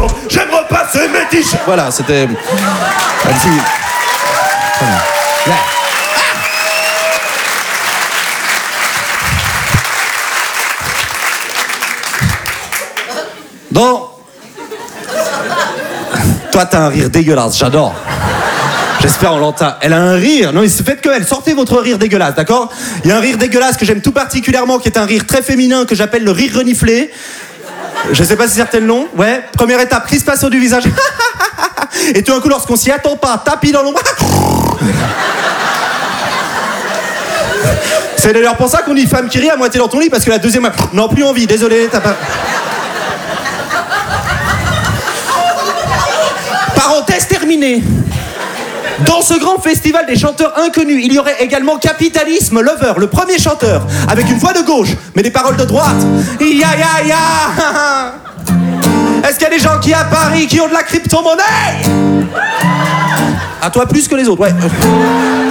j'aimerais passer mes t-shirts. Voilà, c'était... un petit... Ouais. Bon. Toi, t'as un rire dégueulasse, j'adore. J'espère on l'entend. Elle a un rire. Non, mais faites que elle. Sortez votre rire dégueulasse, d'accord? Il y a un rire dégueulasse que j'aime tout particulièrement, qui est un rire très féminin, que j'appelle le rire reniflé. Je sais pas si certaines l'ont. Ouais. Première étape, crispation du visage. Et tout d'un coup, lorsqu'on s'y attend pas, tapis dans l'ombre. C'est d'ailleurs pour ça qu'on dit femme qui rit à moitié dans ton lit, parce que la deuxième... Non, plus envie, désolé, t'as pas... Parenthèse terminée. Dans ce grand festival des chanteurs inconnus, il y aurait également Capitalisme Lover, le premier chanteur, avec une voix de gauche, mais des paroles de droite. Ya ya ya. Est-ce qu'il y a des gens qui à Paris qui ont de la crypto-monnaie? À toi plus que les autres, ouais.